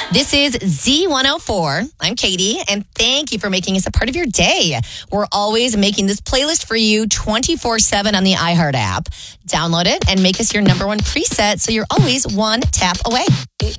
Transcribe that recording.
This is Z104. I'm Katie, and thank you for making us a part of your day. We're always making this playlist for you 24/7 on the iHeart app. Download it and make us your number one preset so you're always one tap away.